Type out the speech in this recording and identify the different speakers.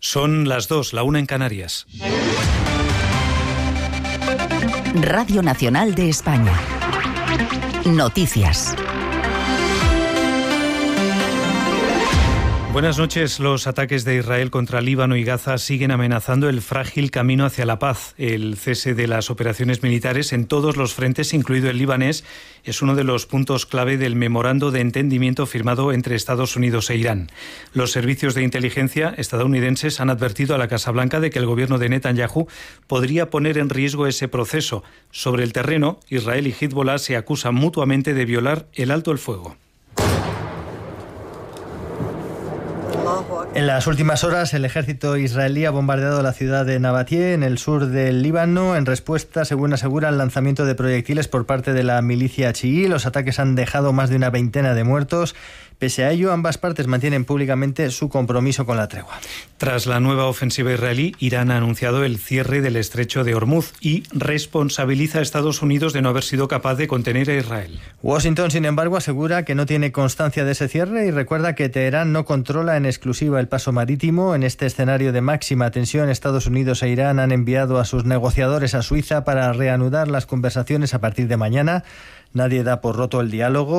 Speaker 1: Son las 2, la 1 en Canarias.
Speaker 2: Radio Nacional de España. Noticias.
Speaker 1: Buenas noches. Los ataques de Israel contra Líbano y Gaza siguen amenazando el frágil camino hacia la paz. El cese de las operaciones militares en todos los frentes, incluido el libanés, es uno de los puntos clave del memorando de entendimiento firmado entre Estados Unidos e Irán. Los servicios de inteligencia estadounidenses han advertido a la Casa Blanca de que el gobierno de Netanyahu podría poner en riesgo ese proceso. Sobre el terreno, Israel y Hezbollah se acusan mutuamente de violar el alto el fuego.
Speaker 3: En las últimas horas, el ejército israelí ha bombardeado la ciudad de Nabatie, en el sur del Líbano, en respuesta, según asegura, al lanzamiento de proyectiles por parte de la milicia chií. Los ataques han dejado más de una veintena de muertos. Pese a ello, ambas partes mantienen públicamente su compromiso con la tregua.
Speaker 1: Tras la nueva ofensiva israelí, Irán ha anunciado el cierre del estrecho de Hormuz y responsabiliza a Estados Unidos de no haber sido capaz de contener a Israel.
Speaker 3: Washington, sin embargo, asegura que no tiene constancia de ese cierre y recuerda que Teherán no controla en exclusiva el paso marítimo. En este escenario de máxima tensión, Estados Unidos e Irán han enviado a sus negociadores a Suiza para reanudar las conversaciones a partir de mañana. Nadie da por roto el diálogo.